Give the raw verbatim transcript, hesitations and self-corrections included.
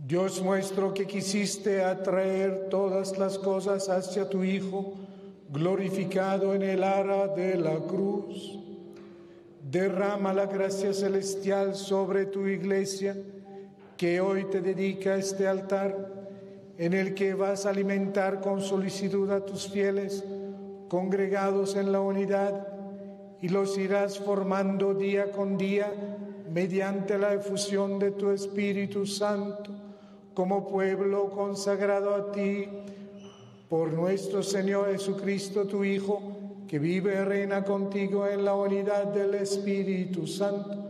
Dios nuestro, que quisiste atraer todas las cosas hacia tu Hijo, glorificado en el ara de la cruz, derrama la gracia celestial sobre tu Iglesia, que hoy te dedica este altar, en el que vas a alimentar con solicitud a tus fieles, congregados en la unidad, y los irás formando día con día mediante la efusión de tu Espíritu Santo, como pueblo consagrado a ti, por nuestro Señor Jesucristo, tu Hijo, que vive y reina contigo en la unidad del Espíritu Santo,